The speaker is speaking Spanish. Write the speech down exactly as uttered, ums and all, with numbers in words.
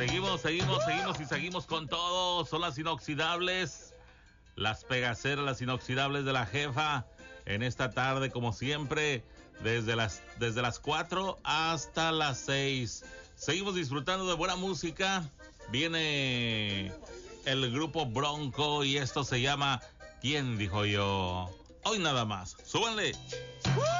Seguimos, seguimos, seguimos y seguimos con todo. Son las inoxidables, las pegaceras, las inoxidables de la jefa. En esta tarde, como siempre, desde las, desde las cuatro hasta las seis. Seguimos disfrutando de buena música. Viene el grupo Bronco y esto se llama ¿Quién dijo yo? Hoy nada más. ¡Súbanle!